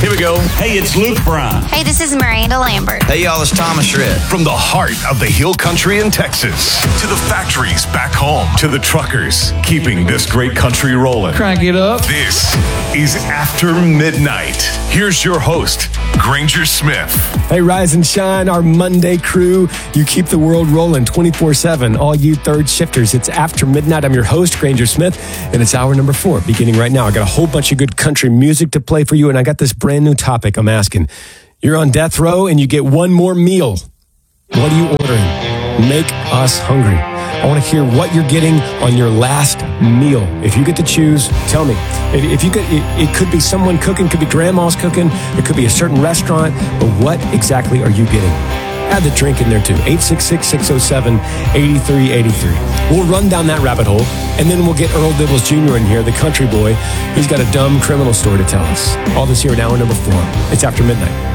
Here we go. Hey, it's Luke Brown. Hey, this is Miranda Lambert. Hey, y'all, it's Thomas Shred. From the heart of the Hill Country in Texas to the factories back home to the truckers keeping this great country rolling. Crank it up. This is After Midnight. Here's your host, Granger Smith. Hey, rise and shine, our Monday crew. You keep the world rolling 24/7. All you third shifters, it's After Midnight. I'm your host, Granger Smith, and it's hour number 4, beginning right now. I got a whole bunch of good country music to play for you, and I got this brand new topic I'm asking. You're on death row, and you get one more meal. What are you ordering? Make us hungry. I want to hear what you're getting on your last meal. If you get to choose, tell me. If you could, it could be someone cooking, could be grandma's cooking, it could be a certain restaurant, but what exactly are you getting? Add the drink in there too. 866-607-8383. We'll run down that rabbit hole, and then we'll get Earl Dibbles Jr. in here, the country boy. He's got a dumb criminal story to tell us. All this here in hour number 4. It's After Midnight.